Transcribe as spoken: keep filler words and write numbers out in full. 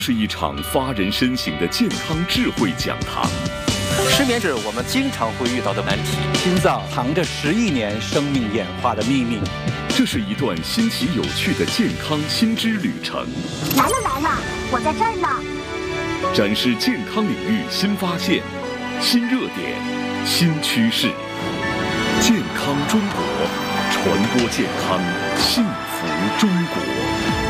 是一场发人深省的健康智慧讲堂。 失眠是我们经常会遇到的难题。 心脏藏着十亿年生命演化的秘密。 这是一段新奇有趣的健康新知旅程。 来了来了，我在这儿呢。 展示健康领域新发现、新热点、新趋势。健康中国，传播健康，幸福中国。